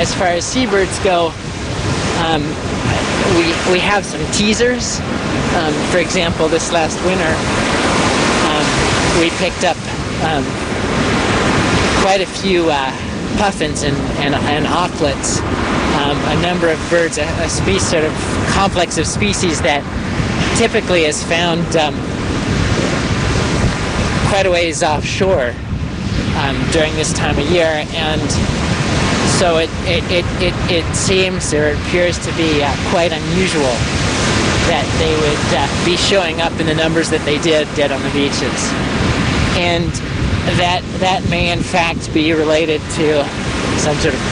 as far as seabirds go, we have some teasers. For example, this last winter, we picked up quite a few puffins and auklets, a number of birds, a sort of complex of species that typically is found quite a ways offshore during this time of year, and so it seems, or it appears to be quite unusual that they would be showing up in the numbers that they did dead on the beaches, and that may in fact be related to some sort of